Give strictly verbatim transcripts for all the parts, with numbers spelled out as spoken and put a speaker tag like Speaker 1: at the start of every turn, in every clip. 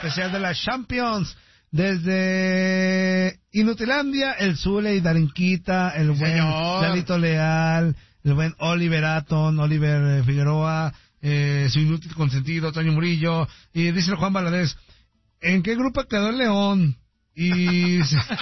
Speaker 1: especial de la Champions. Desde Inutilandia, el Zule y Darinquita, el buen
Speaker 2: Señor.
Speaker 1: Lalito Leal, el buen Oliver Aton, Oliver Figueroa, eh, su inútil consentido, Toño Murillo, y dice Juan Valadez, ¿en qué grupo quedó el León? Y...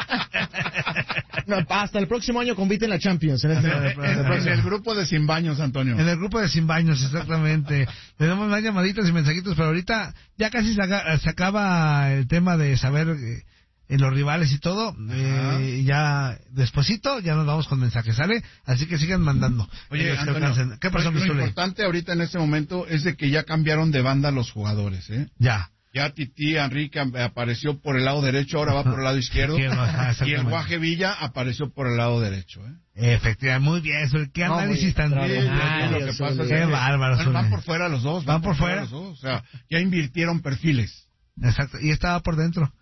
Speaker 3: no, hasta el próximo año compite en la Champions. En, este,
Speaker 2: en, en, en el grupo de Sin Baños, Antonio.
Speaker 1: En el grupo de Sin Baños, exactamente. Tenemos más llamaditas y mensajitos, pero ahorita ya casi se, haga, se acaba el tema de saber eh, los rivales y todo. Eh, ya despuesito ya nos vamos con mensajes, ¿sale? Así que sigan mandando.
Speaker 2: Oye,
Speaker 1: eh,
Speaker 2: Antonio,
Speaker 1: ¿qué pasó,
Speaker 2: lo
Speaker 1: Mistule?
Speaker 2: importante ahorita en este momento es de que ya cambiaron de banda los jugadores, ¿eh?
Speaker 1: Ya.
Speaker 2: Ya Titi Enrique apareció por el lado derecho, ahora va por el lado izquierdo. Y el Guaje Villa apareció por el lado derecho, ¿eh?
Speaker 1: Efectivamente, muy bien. ¿Qué
Speaker 2: no,
Speaker 1: análisis tan bien?
Speaker 2: Ah, lo que pasa es
Speaker 1: qué
Speaker 2: que
Speaker 1: bárbaro.
Speaker 2: Van, van por fuera los dos.
Speaker 1: Van, van por, por fuera.
Speaker 2: fuera los dos. O sea, ya invirtieron perfiles.
Speaker 1: Exacto. Y estaba por dentro.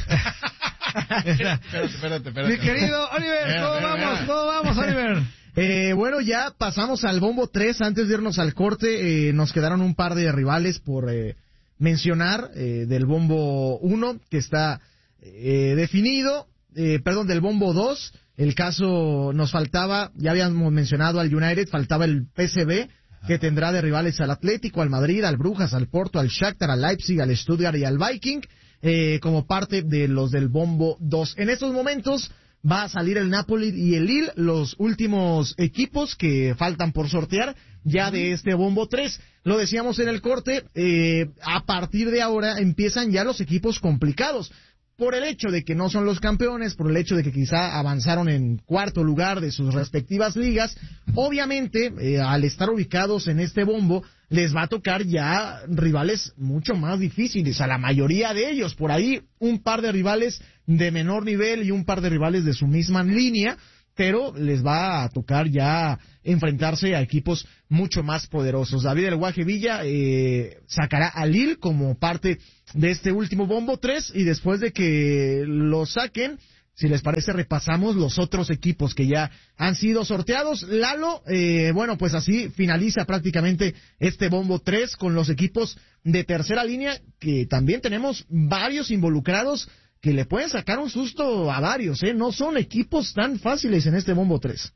Speaker 2: espérate, espérate, espérate.
Speaker 1: Mi querido Oliver, ¿cómo mira, vamos? Mira. ¿Cómo vamos, Oliver?
Speaker 3: Eh, bueno, ya pasamos al bombo tres. Antes de irnos al corte, eh, nos quedaron un par de rivales por... Eh, mencionar eh, del bombo uno que está eh, definido, eh, perdón, del bombo dos, el caso nos faltaba, ya habíamos mencionado al United, faltaba el P S V, que tendrá de rivales al Atlético, al Madrid, al Brujas, al Porto, al Shakhtar, al Leipzig, al Stuttgart y al Viking, eh, como parte de los del bombo dos. En estos momentos va a salir el Napoli y el Lille, los últimos equipos que faltan por sortear ya de este bombo tres. Lo decíamos en el corte, eh, a partir de ahora empiezan ya los equipos complicados. Por el hecho de que no son los campeones, por el hecho de que quizá avanzaron en cuarto lugar de sus respectivas ligas, obviamente, eh, al estar ubicados en este bombo, les va a tocar ya rivales mucho más difíciles, a la mayoría de ellos. Por ahí, un par de rivales de menor nivel y un par de rivales de su misma línea, pero les va a tocar ya enfrentarse a equipos mucho más poderosos. David El Guaje Villa eh, sacará a Lille como parte de este último bombo tres, y después de que lo saquen, si les parece, repasamos los otros equipos que ya han sido sorteados. Lalo, eh, bueno, pues así finaliza prácticamente este bombo tres con los equipos de tercera línea, que también tenemos varios involucrados que le pueden sacar un susto a varios, ¿eh? No son equipos tan fáciles en este bombo tres.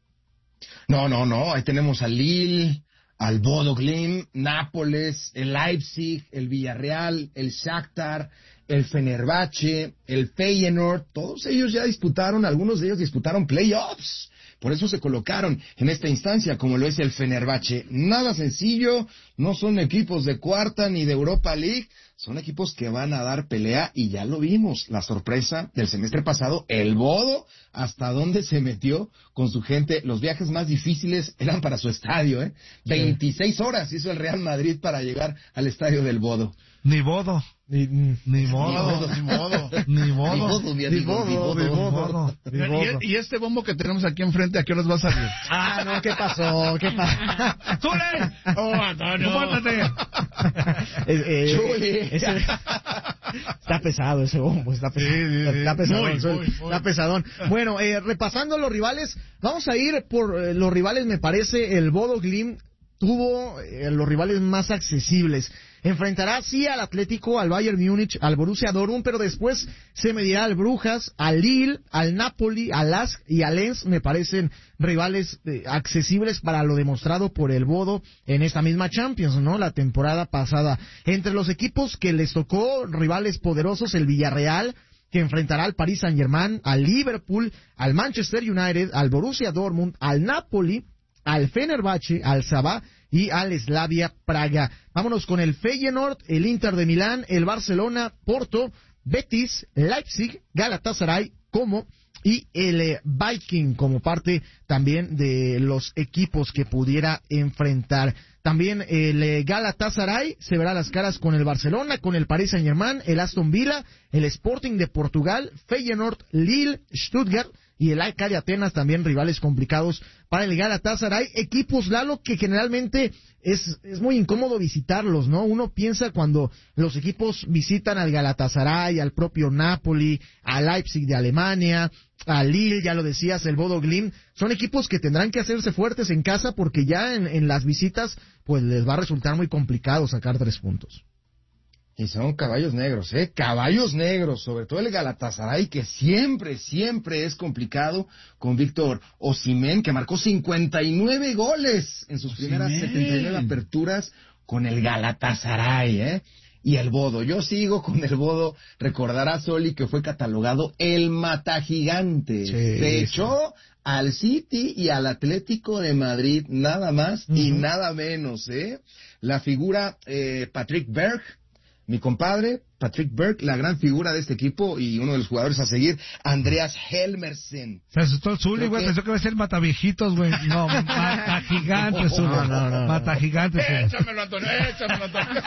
Speaker 4: No, no, no, ahí tenemos al Lille, al Bodo Glimt, Nápoles, el Leipzig, el Villarreal, el Shakhtar, el Fenerbahce, el Feyenoord, todos ellos ya disputaron, algunos de ellos disputaron playoffs. Por eso se colocaron en esta instancia, como lo es el Fenerbahce. Nada sencillo, no son equipos de cuarta ni de Europa League, son equipos que van a dar pelea, y ya lo vimos, la sorpresa del semestre pasado, el Bodo, hasta dónde se metió con su gente. Los viajes más difíciles eran para su estadio, ¿eh? veintiséis horas hizo el Real Madrid para llegar al estadio del Bodo.
Speaker 1: Ni Bodo.
Speaker 3: Ni,
Speaker 1: ni modo,
Speaker 2: ni modo,
Speaker 1: ni modo,
Speaker 4: ni modo,
Speaker 1: ni modo, ni modo.
Speaker 2: ¿Y, y este bombo que tenemos aquí enfrente, ¿a qué horas va a salir?
Speaker 3: Ah, no, ¿qué pasó? ¿Qué pasó?
Speaker 1: ¡Zule!
Speaker 2: ¡Oh, Antonio!
Speaker 1: ¡Compórtate!
Speaker 3: eh, eh,
Speaker 4: ¡Chule!
Speaker 3: Ese... Está pesado ese bombo, está pesado. Sí, sí, sí. Está pesadón, muy, muy, muy. Está pesadón. Bueno, eh, repasando los rivales, vamos a ir por eh, los rivales. Me parece el Bodo Glimt tuvo eh, los rivales más accesibles. Enfrentará sí al Atlético, al Bayern Múnich, al Borussia Dortmund, pero después se medirá al Brujas, al Lille, al Napoli, al Lask y al Lens. Me parecen rivales eh, accesibles para lo demostrado por el Bodo en esta misma Champions, ¿no? La temporada pasada. Entre los equipos que les tocó rivales poderosos, el Villarreal, que enfrentará al Paris Saint-Germain, al Liverpool, al Manchester United, al Borussia Dortmund, al Napoli, al Fenerbahce, al Sabah y al Slavia Praga. Vámonos con el Feyenoord, el Inter de Milán, el Barcelona, Porto, Betis, Leipzig, Galatasaray, Como y el Viking como parte también de los equipos que pudiera enfrentar. También el Galatasaray se verá las caras con el Barcelona, con el Paris Saint-Germain, el Aston Villa, el Sporting de Portugal, Feyenoord, Lille, Stuttgart y el A E K de Atenas, también rivales complicados para el Galatasaray. Equipos, Lalo, que generalmente es, es muy incómodo visitarlos, ¿no? Uno piensa cuando los equipos visitan al Galatasaray, al propio Napoli, al Leipzig de Alemania, al Lille, ya lo decías, el Bodo Glimt, son equipos que tendrán que hacerse fuertes en casa porque ya en, en las visitas pues les va a resultar muy complicado sacar tres puntos.
Speaker 4: Y son caballos negros, ¿eh? Caballos negros, sobre todo el Galatasaray, que siempre, siempre es complicado, con Víctor Osimhen, que marcó cincuenta y nueve goles en sus Osimhen. primeras setenta y nueve aperturas con el Galatasaray, ¿eh? Y el Bodo, yo sigo con el Bodo, recordará Soli que fue catalogado el matagigante, sí, se echó al City y al Atlético de Madrid, nada más uh-huh. y nada menos, ¿eh? La figura eh, Patrick Berg, mi compadre, Patrick Berg, la gran figura de este equipo y uno de los jugadores a seguir, Andreas Helmersen.
Speaker 1: Se asustó el Zuli, güey, que... pensó que iba a ser mataviejitos, güey. No, matagigantes, Zuli. No, no, no. Matagigantes.
Speaker 2: Échamelo, Antonio, échamelo, Antonio.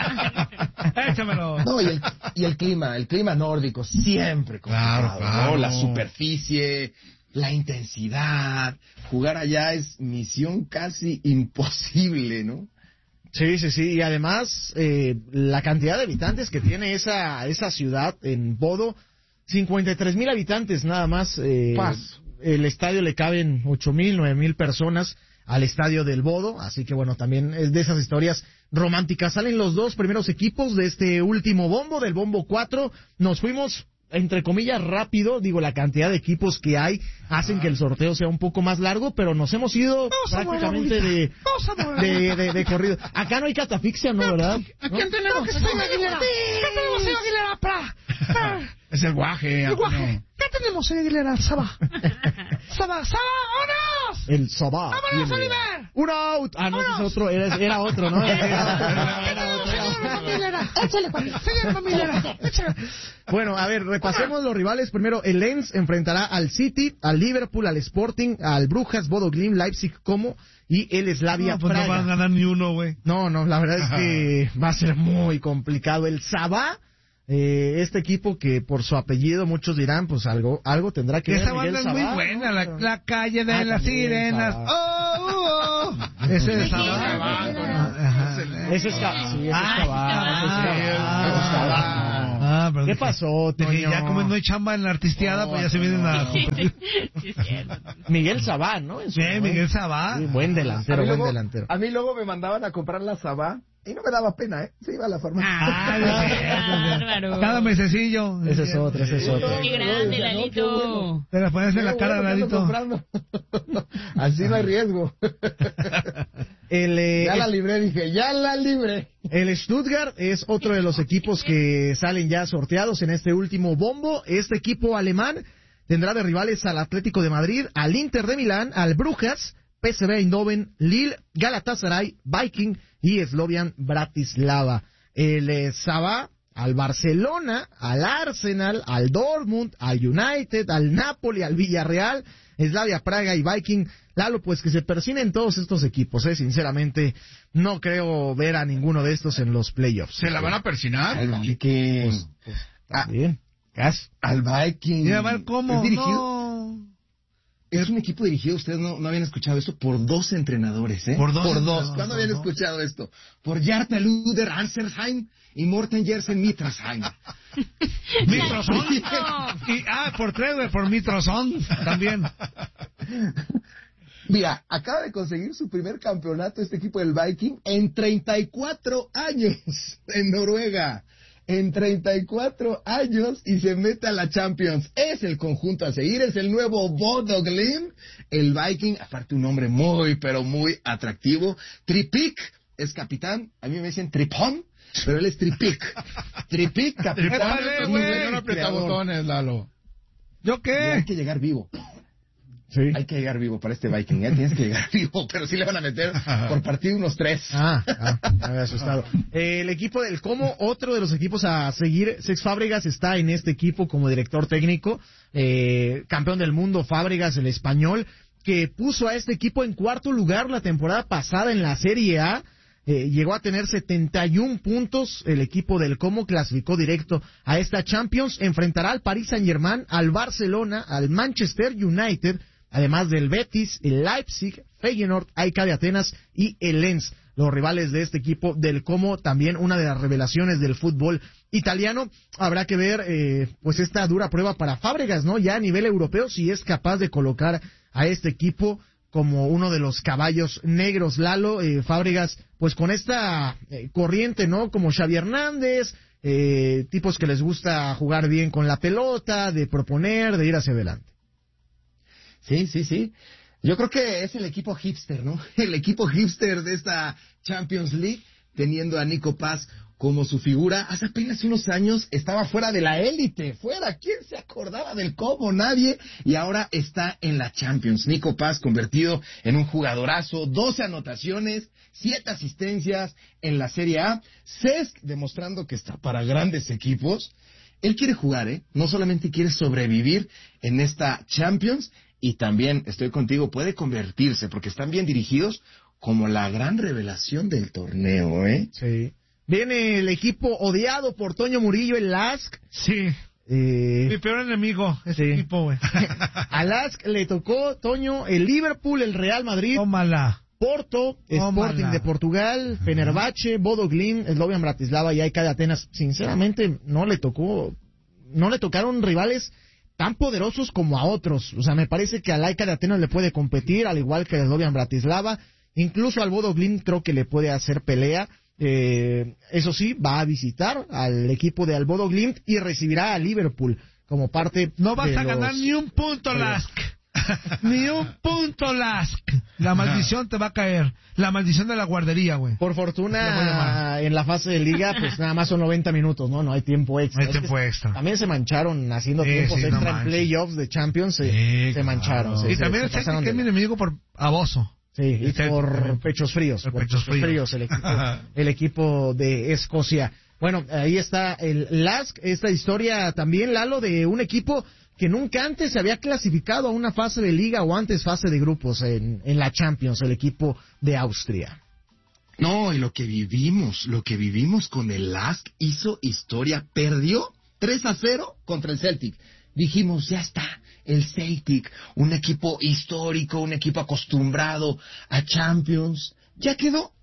Speaker 1: Échamelo.
Speaker 4: No, y el, y el clima, el clima nórdico, siempre complicado,
Speaker 2: claro, claro.
Speaker 4: ¿no? La superficie, la intensidad. Jugar allá es misión casi imposible, ¿no?
Speaker 3: Sí, sí, sí, y además eh, la cantidad de habitantes que tiene esa esa ciudad en Bodo, cincuenta y tres mil habitantes nada más. Eh, el estadio le caben ocho mil, nueve mil personas al estadio del Bodo, así que bueno, también es de esas historias románticas. Salen los dos primeros equipos de este último bombo, del bombo cuatro, nos fuimos... entre comillas, rápido, digo, la cantidad de equipos que hay hacen que el sorteo sea un poco más largo, pero nos hemos ido Vamos prácticamente de, de, de, de corrido. Acá no hay catafixia, ¿no, verdad?
Speaker 2: ¿A quién
Speaker 3: ¿No?
Speaker 2: tenemos?
Speaker 1: ¿Qué tenemos, señor Aguilera? Pra,
Speaker 2: Es el guaje.
Speaker 1: El guaje. ¿Qué tenemos, señor Aguilera? Saba. Saba, Saba, ¡vámonos!
Speaker 3: El Saba.
Speaker 1: ¡Vámonos, Oliver!
Speaker 3: ¡Un out! Ah, no, ese es otro, era, era otro, ¿no? Era, era, era otro.
Speaker 1: Échale, señor Mamilera, échale.
Speaker 3: Bueno, a ver, repasemos los rivales. Primero, el Lens enfrentará al City, al Liverpool, al Sporting, al Brujas, Bodo Glimt, Leipzig, Como y el Slavia
Speaker 1: no, pues
Speaker 3: Praga.
Speaker 1: No van a ganar ni uno, güey.
Speaker 3: No, no, la verdad es que va a ser muy complicado. El Sabah, eh, este equipo que por su apellido muchos dirán, pues algo algo tendrá que ver.
Speaker 1: Esa banda es muy buena, la, la calle de ah, las sirenas. Oh, oh, oh. Ese es Sabah.
Speaker 3: Ese es Sabah. Sí, ese es Sabah.
Speaker 1: Ah,
Speaker 3: ¿qué pasó, Toño?
Speaker 1: Ya como no hay chamba en la artisteada, no, pues ya se vienen a...
Speaker 3: Miguel Sabá, ¿no?
Speaker 1: Sí, Miguel Sabá.
Speaker 3: Sí, buen delantero, buen
Speaker 4: luego,
Speaker 3: delantero.
Speaker 4: A mí luego me mandaban a comprar la Sabá y no me daba pena, ¿eh? Se iba a la farmacia.
Speaker 1: Ah, bárbaro. Cada mesecillo.
Speaker 3: Ese es otro, ese es otro.
Speaker 5: ¡Qué grande, Lalito!
Speaker 1: Te la pones en la cara, Lalito.
Speaker 4: Así no hay riesgo.
Speaker 3: El, eh,
Speaker 4: ya la libré, dije, ya la libré.
Speaker 3: El Stuttgart es otro de los equipos que salen ya sorteados en este último bombo. Este equipo alemán tendrá de rivales al Atlético de Madrid, al Inter de Milán, al Brujas, P S V Eindhoven, Lille, Galatasaray, Viking y Slovan Bratislava. El eh, Sabah al Barcelona, al Arsenal, al Dortmund, al United, al Napoli, al Villarreal, Slavia Praga y Viking. Lalo, pues que se persinen todos estos equipos, eh, sinceramente no creo ver a ninguno de estos en los playoffs.
Speaker 2: ¿Se la van a persinar?
Speaker 4: Al Viking. Pues,
Speaker 3: pues, ah, bien. Gas.
Speaker 4: Al Viking.
Speaker 1: Mira, a ver cómo.
Speaker 4: ¿Es dirigido?
Speaker 1: No.
Speaker 4: Es un equipo dirigido, ustedes no, no habían escuchado esto, por dos entrenadores, ¿eh?
Speaker 1: Por dos.
Speaker 4: Por dos. ¿Cuándo habían escuchado esto? Por Jarta Luder Ansersheim y Morten Jersen Mitrasheim.
Speaker 1: Mitrosón. Y, ah, por tres, güey, por Mitrosón también.
Speaker 4: Mira, acaba de conseguir su primer campeonato este equipo del Viking en treinta y cuatro años en Noruega. En treinta y cuatro años y se mete a la Champions. Es el conjunto a seguir, es el nuevo Bodo Glimt. El Viking, aparte un nombre muy, pero muy atractivo. Tripik es capitán, a mí me dicen Tripón, pero él es Tripik. Tripik, capitán.
Speaker 2: No aprieta botones, Lalo.
Speaker 1: ¿Yo qué?
Speaker 4: Y hay que llegar vivo.
Speaker 3: Sí.
Speaker 4: Hay que llegar vivo para este Viking, ¿eh? Tienes que llegar vivo, pero sí le van a meter por partido unos tres.
Speaker 3: Ah, ah me había asustado. Eh, el equipo del Como, otro de los equipos a seguir, Cesc Fábregas está en este equipo como director técnico, eh, campeón del mundo Fábregas, el español, que puso a este equipo en cuarto lugar la temporada pasada en la Serie A. Eh, llegó a tener setenta y un puntos, el equipo del Como clasificó directo a esta Champions, enfrentará al Paris Saint-Germain, al Barcelona, al Manchester United, además del Betis, el Leipzig, Feyenoord, A E K de Atenas y el Lens, los rivales de este equipo del Como, también una de las revelaciones del fútbol italiano. Habrá que ver eh, pues esta dura prueba para Fábregas, ¿no? Ya a nivel europeo, si es capaz de colocar a este equipo como uno de los caballos negros. Lalo, eh, Fábregas, pues con esta eh, corriente, ¿no? Como Xavi Hernández, eh, tipos que les gusta jugar bien con la pelota, de proponer, de ir hacia adelante.
Speaker 4: Sí, sí, sí. Yo creo que es el equipo hipster, ¿no? El equipo hipster de esta Champions League, teniendo a Nico Paz como su figura. Hace apenas unos años estaba fuera de la élite, fuera. ¿Quién se acordaba del Como? Nadie. Y ahora está en la Champions. Nico Paz convertido en un jugadorazo, doce anotaciones, siete asistencias en la Serie A. Cesc demostrando que está para grandes equipos. Él quiere jugar, ¿eh? No solamente quiere sobrevivir en esta Champions, y también, estoy contigo, puede convertirse, porque están bien dirigidos, como la gran revelación del torneo, ¿eh?
Speaker 3: Sí. Viene el equipo odiado por Toño Murillo, el L A S C.
Speaker 1: Sí.
Speaker 3: Eh...
Speaker 1: Mi peor enemigo, ese sí. equipo, güey.
Speaker 3: Al L A S C le tocó, Toño, el Liverpool, el Real Madrid.
Speaker 1: Tómala.
Speaker 3: Porto,
Speaker 1: Tómala.
Speaker 3: Sporting de Portugal, uh-huh. Fenerbahce, Bodo Glimt, Slovan Bratislava y A E K de Atenas. Sinceramente, no le tocó, no le tocaron rivales tan poderosos como a otros. O sea, me parece que al A E K de Atenas le puede competir, al igual que al Slovan Bratislava. Incluso al Bodo Glimt creo que le puede hacer pelea. Eh, eso sí, va a visitar al equipo de al Bodo Glimt y recibirá a Liverpool como parte.
Speaker 1: No vas
Speaker 3: de
Speaker 1: a
Speaker 3: los...
Speaker 1: ganar ni un punto, L A S C. Ni un punto, L A S C. La maldición te va a caer. La maldición de la guardería, güey.
Speaker 3: Por fortuna, en la fase de liga, pues nada más son noventa minutos, ¿no? No hay tiempo extra.
Speaker 1: No hay tiempo extra.
Speaker 3: También se mancharon haciendo
Speaker 1: sí,
Speaker 3: tiempos
Speaker 1: sí,
Speaker 3: extra
Speaker 1: no
Speaker 3: en playoffs de Champions. Se,
Speaker 2: sí,
Speaker 3: se mancharon.
Speaker 2: claro.
Speaker 3: Se,
Speaker 1: y
Speaker 3: se,
Speaker 1: también
Speaker 3: se
Speaker 1: el Celtic, que es mi enemigo por aboso.
Speaker 3: Sí, y
Speaker 1: el
Speaker 3: por
Speaker 1: Celtic,
Speaker 3: pechos fríos.
Speaker 1: Por
Speaker 3: por
Speaker 1: pechos
Speaker 3: pechos fríos,
Speaker 1: fríos
Speaker 3: el, equipo, el equipo de Escocia. Bueno, ahí está el L A S C. Esta historia también, Lalo, de un equipo que nunca antes se había clasificado a una fase de liga o antes fase de grupos en, en la Champions, el equipo de Austria.
Speaker 4: No, y lo que vivimos, lo que vivimos con el L A S C hizo historia, perdió tres a cero contra el Celtic. Dijimos, ya está, el Celtic, un equipo histórico, un equipo acostumbrado a Champions, ¿ya quedó?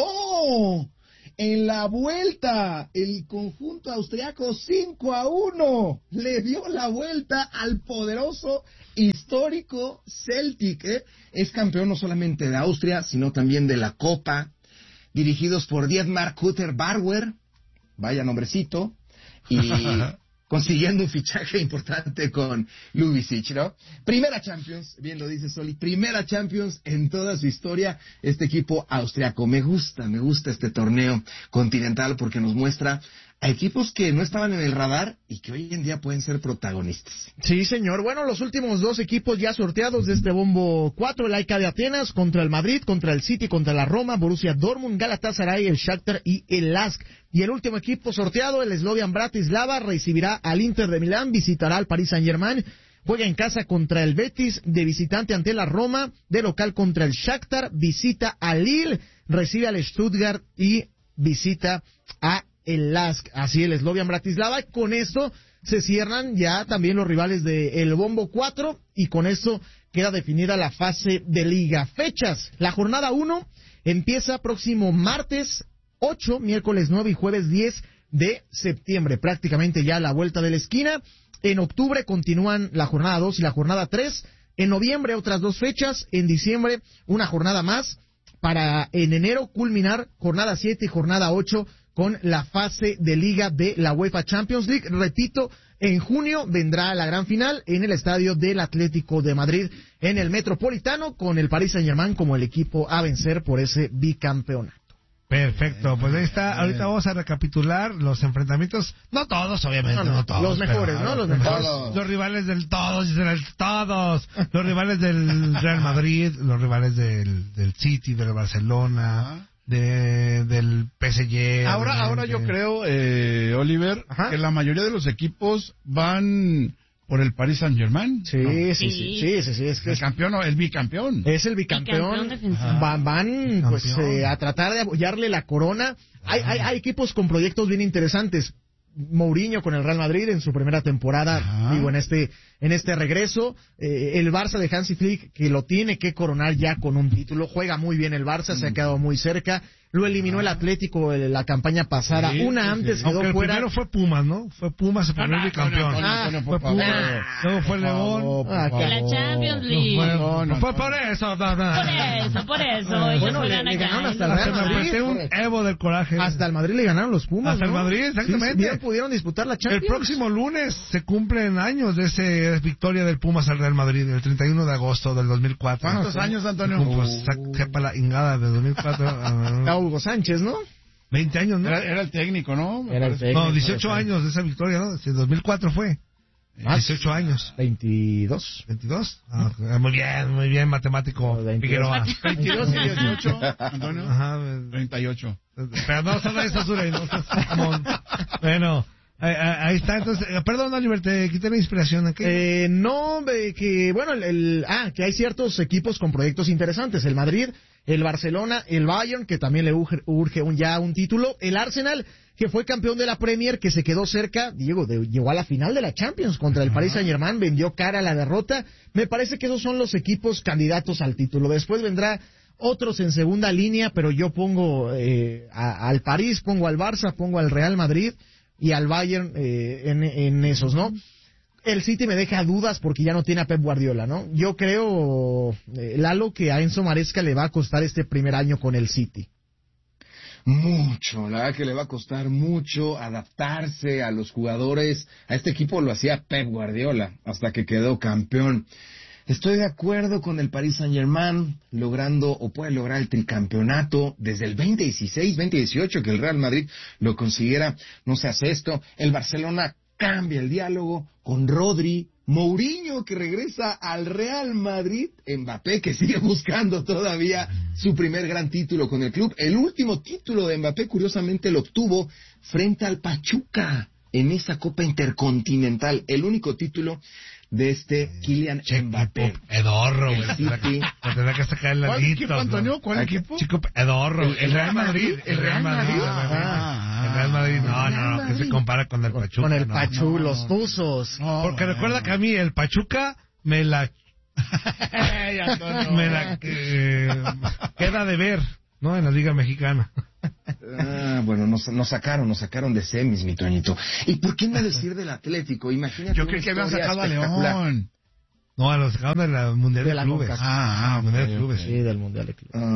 Speaker 4: ¡No! En la vuelta, el conjunto austriaco cinco a uno le dio la vuelta al poderoso, histórico Celtic, ¿eh? Es campeón no solamente de Austria, sino también de la Copa, dirigidos por Dietmar Kutter-Bauer, vaya nombrecito, y consiguiendo un fichaje importante con Ljubicic, ¿no? Primera Champions, bien lo dice Soli, primera Champions en toda su historia, este equipo austriaco. Me gusta, me gusta este torneo continental porque nos muestra a equipos que no estaban en el radar y que hoy en día pueden ser protagonistas.
Speaker 3: Sí, señor. Bueno, los últimos dos equipos ya sorteados de este bombo cuatro, el A E K de Atenas contra el Madrid, contra el City, contra la Roma, Borussia Dortmund, Galatasaray, el Shakhtar y el L A S C. Y el último equipo sorteado, el Slovan Bratislava, recibirá al Inter de Milán, visitará al Paris Saint-Germain, juega en casa contra el Betis, de visitante ante la Roma, de local contra el Shakhtar, visita a Lille, recibe al Stuttgart y visita a el L A S C, así el Slovan Bratislava. Con esto se cierran ya también los rivales del bombo cuatro y con esto queda definida la fase de liga. Fechas, la jornada uno empieza próximo martes ocho, miércoles nueve y jueves diez de septiembre, prácticamente ya a la vuelta de la esquina. En octubre continúan la jornada dos y la jornada tres, en noviembre otras dos fechas, en diciembre una jornada más, para en enero culminar jornada siete y jornada ocho con la fase de liga de la UEFA Champions League. Repito, en junio vendrá la gran final en el estadio del Atlético de Madrid, en el Metropolitano, con el Paris Saint-Germain como el equipo a vencer por ese bicampeonato.
Speaker 1: Perfecto, pues ahí está. Ahorita vamos a recapitular los enfrentamientos, no todos, obviamente, no, no, no todos.
Speaker 3: Los mejores, pero, ¿no? Los mejores.
Speaker 1: Los, los rivales del todos, todos. Los rivales del Real Madrid, los rivales del, del City, del Barcelona, de, del P S G.
Speaker 2: Ahora, ahora yo creo, eh, Oliver, Ajá. que la mayoría de los equipos van por el Paris Saint-Germain.
Speaker 3: Sí,
Speaker 2: ¿no?
Speaker 3: sí, sí, sí, sí, sí, sí, es que
Speaker 2: el
Speaker 3: es
Speaker 2: campeón, el bicampeón.
Speaker 3: Es el bicampeón. bicampeón van, van pues eh, a tratar de apoyarle la corona. Hay, hay, hay equipos con proyectos bien interesantes. Mourinho con el Real Madrid en su primera temporada, Ajá. digo, en este en este regreso. Eh, el Barça de Hansi Flick, que lo tiene que coronar ya con un título. Juega muy bien el Barça, mm. se ha quedado muy cerca. lo eliminó el Atlético en la campaña pasada,
Speaker 2: Sí,
Speaker 3: una
Speaker 2: sí,
Speaker 3: antes
Speaker 2: sí.
Speaker 3: quedó
Speaker 1: Aunque el
Speaker 3: fuera.
Speaker 1: primero fue Pumas, ¿no? Fue Pumas el primer
Speaker 2: no,
Speaker 1: bicampeón.
Speaker 2: no, no,
Speaker 3: Ah,
Speaker 2: no, no,
Speaker 1: fue
Speaker 2: por favor.
Speaker 1: Pumas, luego fue León.
Speaker 3: Ah,
Speaker 5: De la Champions
Speaker 1: No
Speaker 5: League.
Speaker 1: fue,
Speaker 2: No, no,
Speaker 1: fue
Speaker 2: no.
Speaker 1: por eso. No, no.
Speaker 5: Por eso, por eso. Ellos
Speaker 3: Bueno, le-
Speaker 5: juegan
Speaker 3: le
Speaker 5: acá
Speaker 3: ganaron
Speaker 5: en
Speaker 3: hasta el
Speaker 5: los
Speaker 1: Hasta
Speaker 3: Real
Speaker 1: me
Speaker 3: Madrid.
Speaker 1: apreté un Evo del coraje.
Speaker 3: Hasta el Madrid le ganaron los Pumas.
Speaker 1: Hasta el
Speaker 3: ¿no?
Speaker 1: Madrid, exactamente.
Speaker 3: Sí, bien pudieron disputar la Champions.
Speaker 1: El próximo lunes se cumplen años de esa victoria del Pumas al Real Madrid, el treinta y uno de agosto del dos mil cuatro.
Speaker 2: ¿Cuántos años, Antonio?
Speaker 1: Pues, sa- sepa la ingada de dos mil cuatro.
Speaker 3: A
Speaker 1: ah,
Speaker 3: Hugo Sánchez, ¿no?
Speaker 1: veinte años, ¿no?
Speaker 2: Era, era el técnico, ¿no? Me
Speaker 3: Era el
Speaker 2: parece.
Speaker 3: técnico.
Speaker 1: No, dieciocho años de esa victoria, ¿no? En dos mil cuatro fue.
Speaker 3: Más.
Speaker 1: dieciocho años.
Speaker 3: veintidós.
Speaker 1: ¿veintidós? Ah, muy bien, muy bien, matemático.
Speaker 3: veintidós.
Speaker 1: Figueroa.
Speaker 2: veintidós y dieciocho, Antonio.
Speaker 1: Ajá.
Speaker 2: treinta y ocho.
Speaker 1: Pero no solo eso, Zurey, no seas mamón. Bueno, ahí, ahí está. Entonces, eh, perdón, Oliver, te quité la inspiración. ¿A qué?
Speaker 3: Eh, no, eh, que bueno, el, el- ah, que hay ciertos equipos con proyectos interesantes. El Madrid, el Barcelona, el Bayern, que también le urge, urge un, ya un título. El Arsenal, que fue campeón de la Premier, que se quedó cerca, Diego, de- llegó a la final de la Champions contra el Paris Saint-Germain, vendió cara a la derrota. Me parece que esos son los equipos candidatos al título. Después vendrá otros en segunda línea, pero yo pongo eh, a- al París, pongo al Barça, pongo al Real Madrid y al Bayern eh, en, en esos, ¿no? El City me deja dudas porque ya no tiene a Pep Guardiola, ¿no? Yo creo, eh, Lalo, que a Enzo Maresca le va a costar este primer año con el City.
Speaker 4: Mucho, la verdad que le va a costar mucho adaptarse a los jugadores. A este equipo lo hacía Pep Guardiola hasta que quedó campeón. Estoy de acuerdo con el Paris Saint-Germain logrando o puede lograr el tricampeonato desde el veinte dieciséis, veinte dieciocho que el Real Madrid lo consiguiera. No se hace esto. El Barcelona cambia el diálogo con Rodri, Mourinho que regresa al Real Madrid, Mbappé que sigue buscando todavía su primer gran título con el club. El último título de Mbappé curiosamente lo obtuvo frente al Pachuca en esa Copa Intercontinental, el único título de este Kylian Mbappé.
Speaker 1: Pedorro,
Speaker 4: El
Speaker 1: güey.
Speaker 4: City.
Speaker 1: Me tendrá que sacar el
Speaker 2: ¿Cuál
Speaker 1: ladito.
Speaker 2: equipo, Antonio? ¿Cuál
Speaker 4: Aquí-
Speaker 2: equipo?
Speaker 1: Chico pedorro.
Speaker 4: El- el Real Madrid,
Speaker 1: El Real Madrid.
Speaker 2: Ah,
Speaker 1: El Real Madrid. No, no, no. Que se compara con el Pachuca.
Speaker 3: Con el
Speaker 1: no.
Speaker 3: Pachu,
Speaker 2: no,
Speaker 3: los
Speaker 2: no.
Speaker 3: Tuzos.
Speaker 2: No,
Speaker 1: Porque
Speaker 2: bueno.
Speaker 1: recuerda que a mí el Pachuca me la...
Speaker 2: Ey, Antonio.
Speaker 1: me la eh, queda de ver, ¿no? En la Liga Mexicana.
Speaker 4: Ah, bueno, nos, nos sacaron, nos sacaron de semis, mi Toñito. ¿Y por qué no decir del Atlético? Imagínate.
Speaker 2: Yo
Speaker 4: una
Speaker 2: creí que habían
Speaker 4: historia
Speaker 2: sacado a
Speaker 4: espectacular.
Speaker 2: León.
Speaker 1: No, a los sacaron de la Mundial
Speaker 3: De
Speaker 1: de,
Speaker 3: la
Speaker 1: Clubes.
Speaker 3: CONCACAF.
Speaker 2: Ah, ah,
Speaker 1: Mundial
Speaker 2: ok,
Speaker 1: de Clubes.
Speaker 2: ok.
Speaker 3: Sí, del Mundial de Clubes.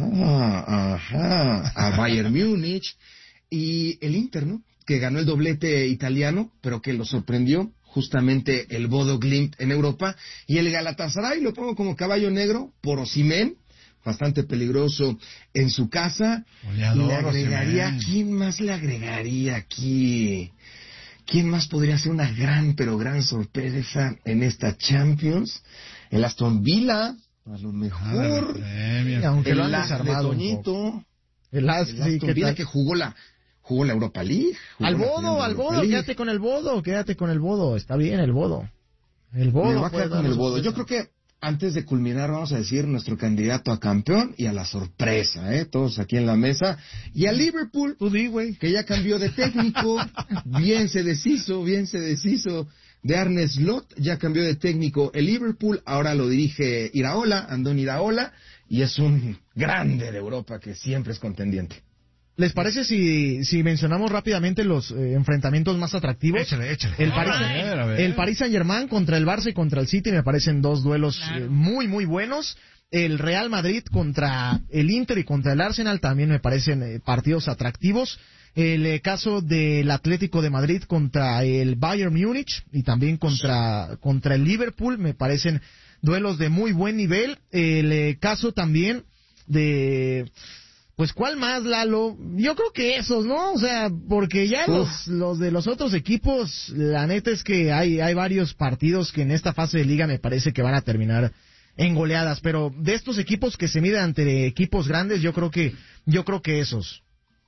Speaker 4: Ajá, ajá. A Bayern Múnich y el Inter, ¿no? Que ganó el doblete italiano, pero que lo sorprendió justamente el Bodo Glimt en Europa. Y el Galatasaray lo pongo como caballo negro por Osimhen, bastante peligroso en su casa.
Speaker 2: Goleador,
Speaker 4: Y le agregaría,
Speaker 2: Osimhen.
Speaker 4: ¿quién más le agregaría aquí? ¿Quién más podría ser una gran, pero gran sorpresa en esta Champions? El Aston Villa, a lo mejor.
Speaker 2: Premios.
Speaker 3: Y aunque lo han
Speaker 4: el As de
Speaker 3: desarmado un
Speaker 4: Toñito.
Speaker 3: El As,
Speaker 4: El
Speaker 3: sí,
Speaker 4: Aston
Speaker 3: ¿qué
Speaker 4: Villa
Speaker 3: tal?
Speaker 4: que jugó la jugó la Europa League. jugó
Speaker 3: Al
Speaker 4: la final
Speaker 3: bodo,
Speaker 4: de
Speaker 3: al
Speaker 4: Europa
Speaker 3: bodo,
Speaker 4: League.
Speaker 3: quédate con el bodo, quédate con el bodo. Está bien el bodo. El bodo.
Speaker 4: Me voy a
Speaker 3: puede
Speaker 4: quedar con
Speaker 3: dar
Speaker 4: el bodo.
Speaker 3: sorpresa.
Speaker 4: Yo creo que antes de culminar vamos a decir nuestro candidato a campeón y a la sorpresa, ¿eh? Todos aquí en la mesa. Y a Liverpool,
Speaker 1: Tú di, güey.
Speaker 4: que ya cambió de técnico, bien se deshizo, bien se deshizo de Arne Slot, ya cambió de técnico el Liverpool, ahora lo dirige Iraola, Andón Iraola, y es un grande de Europa que siempre es contendiente.
Speaker 3: ¿Les parece si, si mencionamos rápidamente los eh, enfrentamientos más atractivos?
Speaker 1: Échale, échale.
Speaker 3: El
Speaker 2: A
Speaker 3: Paris,
Speaker 2: ver, a ver.
Speaker 3: el Paris Saint-Germain contra el Barça y contra el City me parecen dos duelos
Speaker 5: Claro.
Speaker 3: eh, muy, muy buenos. El Real Madrid contra el Inter y contra el Arsenal también me parecen eh, partidos atractivos. El eh, caso del Atlético de Madrid contra el Bayern Múnich y también contra, contra el Liverpool me parecen duelos de muy buen nivel. El eh, caso también de... Pues, ¿cuál más, Lalo? Yo creo que esos, ¿no? O sea, porque ya
Speaker 4: Uf.
Speaker 3: los, los de los otros equipos, la neta es que hay, hay varios partidos que en esta fase de liga me parece que van a terminar en goleadas, pero de estos equipos que se miden ante equipos grandes, yo creo que, yo creo que esos.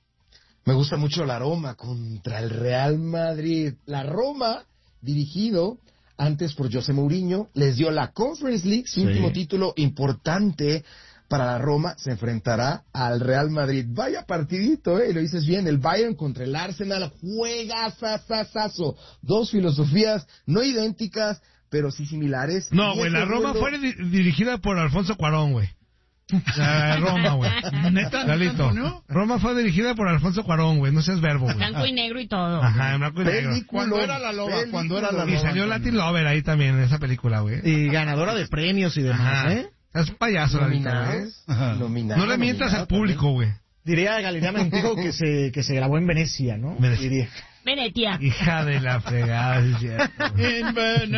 Speaker 4: Me gusta mucho la Roma contra el Real Madrid. La Roma, dirigido antes por José Mourinho, les dio la Conference League, su
Speaker 3: Sí.
Speaker 4: último título importante para la Roma, se enfrentará al Real Madrid. Vaya partidito, ¿eh? Lo dices bien, el Bayern contra el Arsenal, juega sasasazo. Dos filosofías no idénticas, pero sí similares.
Speaker 1: No,
Speaker 4: Y
Speaker 1: güey,
Speaker 4: ese
Speaker 1: la Roma
Speaker 4: duelo-
Speaker 1: fue di- dirigida por Alfonso Cuarón, güey. La Roma, güey.
Speaker 2: ¿Neta?
Speaker 1: Lalito.
Speaker 2: ¿No?
Speaker 1: Roma fue dirigida por Alfonso Cuarón, güey. No seas verbo, güey.
Speaker 5: Blanco y negro y todo.
Speaker 1: Ajá, en blanco y negro.
Speaker 2: Cuando era la loba, cuando era la
Speaker 1: Y
Speaker 2: loba.
Speaker 1: salió Latin Lover ahí también, en esa película, güey.
Speaker 3: Y ganadora de premios y demás,
Speaker 1: Ajá.
Speaker 3: ¿eh?
Speaker 1: Es un payaso, Lalito, güey.
Speaker 4: Nominados.
Speaker 2: Ajá.
Speaker 4: Nominado,
Speaker 1: No le mientas
Speaker 4: nominado
Speaker 1: al público, güey.
Speaker 3: Diría Galería Montijo que se, que se grabó en Venecia, ¿no?
Speaker 1: Venecia.
Speaker 3: Diría.
Speaker 5: Venetia.
Speaker 1: Hija de la fregada, sí es cierto.
Speaker 2: En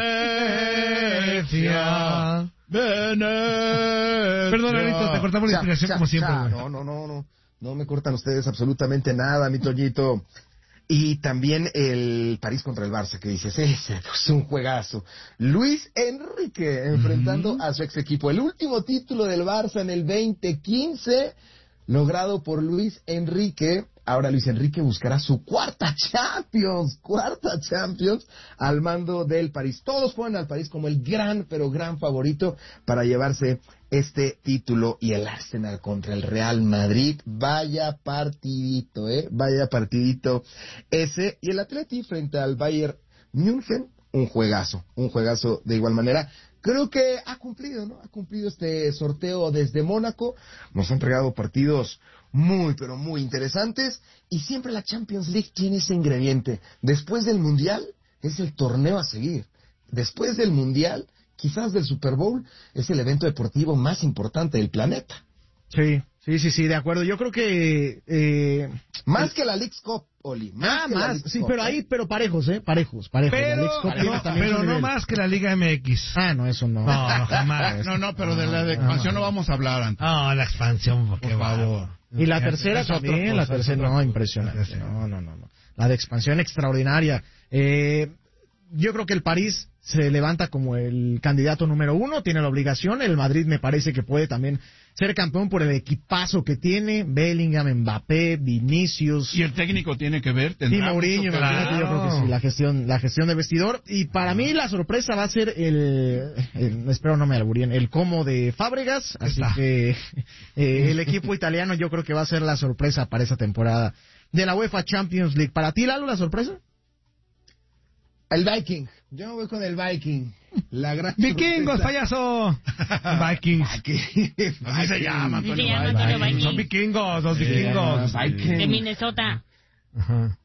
Speaker 2: Venecia. Venecia.
Speaker 1: Perdón, Lalito, te cortamos la
Speaker 4: Cha,
Speaker 1: inspiración
Speaker 4: cha,
Speaker 1: como siempre,
Speaker 4: cha.
Speaker 1: güey.
Speaker 4: No, no, no, no. No me cortan ustedes absolutamente nada, mi Toñito. Y también el París contra el Barça, que dices, ese es un juegazo. Luis Enrique enfrentando a su ex equipo. El último título del Barça en el veinte quince, logrado por Luis Enrique. Ahora Luis Enrique buscará su cuarta Champions, cuarta Champions al mando del París. Todos ponen al París como el gran, pero gran favorito para llevarse este título. Y el Arsenal contra el Real Madrid, vaya partidito, ¿eh? Vaya partidito ese. Y el Atleti frente al Bayern München, un juegazo, un juegazo de igual manera. Creo que ha cumplido, ¿no? Ha cumplido este sorteo desde Mónaco. Nos ha entregado partidos muy, pero muy interesantes. Y siempre la Champions League tiene ese ingrediente. Después del Mundial, es el torneo a seguir. Después del Mundial, quizás del Super Bowl, es el evento deportivo más importante del planeta.
Speaker 3: Sí, sí, sí, sí, de acuerdo. Yo creo que... Eh,
Speaker 4: Más que la Leagues Cup, Oli. Más
Speaker 3: ah,
Speaker 4: que la
Speaker 3: más,
Speaker 4: Leagues
Speaker 3: sí,
Speaker 4: Cup,
Speaker 3: pero
Speaker 4: ¿eh?
Speaker 3: ahí, pero parejos, ¿eh? Parejos, parejos. La
Speaker 1: Pero,
Speaker 3: Leagues Cup tiene
Speaker 1: no,
Speaker 3: también
Speaker 1: pero
Speaker 3: su
Speaker 1: no
Speaker 3: nivel.
Speaker 1: más que la Liga M X.
Speaker 3: Ah, no, eso no.
Speaker 1: No, no, jamás.
Speaker 2: No, no, pero de la de expansión no vamos a hablar antes.
Speaker 1: No, la expansión, por
Speaker 2: Por favor.
Speaker 3: Y la tercera
Speaker 1: Es otra
Speaker 3: también, la
Speaker 1: cosa, es
Speaker 3: tercera,
Speaker 1: otra
Speaker 3: no,
Speaker 1: cosa.
Speaker 3: impresionante.
Speaker 1: Sí, sí.
Speaker 3: No, no, no, no. La de expansión extraordinaria. Eh, yo creo que el París se levanta como el candidato número uno, tiene la obligación. El Madrid me parece que puede también ser campeón por el equipazo que tiene. Bellingham, Mbappé, Vinicius.
Speaker 2: Y el técnico tiene que ver,
Speaker 3: Y
Speaker 2: tendrá
Speaker 3: Mourinho,
Speaker 2: mucho que
Speaker 3: imagínate,
Speaker 2: ver.
Speaker 3: yo creo que sí, la gestión, la gestión de vestidor. Y para mí la sorpresa va a ser el, el- espero no me alburien, el como de Fábregas. Así
Speaker 1: Está.
Speaker 3: que eh, el equipo italiano yo creo que va a ser la sorpresa para esa temporada de la UEFA Champions League. ¿Para ti, Lalo, la sorpresa?
Speaker 4: El Viking. Yo me voy con el Viking. La gran
Speaker 1: ¡Vikingos,
Speaker 4: sorpresa.
Speaker 1: payaso! Vikings.
Speaker 2: Así se llama,
Speaker 5: Así se
Speaker 2: Antonio
Speaker 5: llama,
Speaker 2: Valls.
Speaker 5: Antonio Valls.
Speaker 1: Son vikingos, los vikingos.
Speaker 4: Viking.
Speaker 5: De Minnesota.
Speaker 1: Ajá.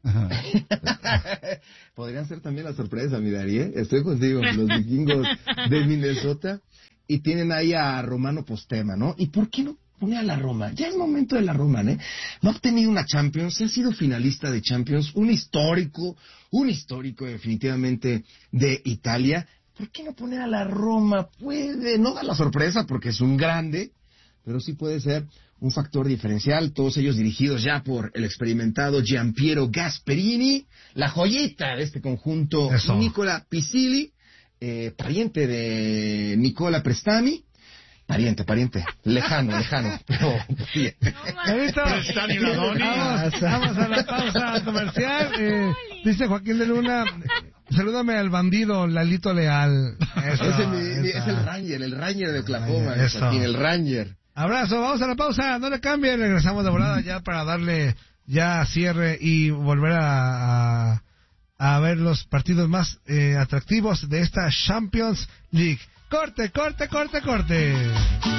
Speaker 4: Podrían ser también la sorpresa, mi Darío. Estoy contigo, los vikingos de Minnesota. Y tienen ahí a Romano Postema, ¿no? ¿Y por qué no pone a la Roma? Ya es momento de la Roma, ¿eh? No ha obtenido una Champions, ha sido finalista de Champions, un histórico, un histórico definitivamente de Italia. ¿Por qué no poner a la Roma? Puede, no da la sorpresa porque es un grande, pero sí puede ser un factor diferencial, todos ellos dirigidos ya por el experimentado Giampiero Gasperini, la joyita de este conjunto,
Speaker 1: Eso.
Speaker 4: Nicola Pisilli, eh, pariente de Nicola Prestami, pariente, pariente, lejano, lejano, pero pariente.
Speaker 1: Lalito,
Speaker 2: Prestani la Doni.
Speaker 1: Vamos, vamos a la pausa comercial. Eh, dice Joaquín de Luna, salúdame al bandido Lalito Leal. Eso,
Speaker 4: Ese mi- mi-
Speaker 1: eso.
Speaker 4: es el Ranger, el Ranger de Oklahoma,
Speaker 1: Eso.
Speaker 4: Joaquín, el Ranger.
Speaker 1: Abrazo, vamos a la pausa, no le cambien, regresamos de volada ya para darle ya cierre y volver a, a, a ver los partidos más eh, atractivos de esta Champions League. Corte, corte, corte, corte.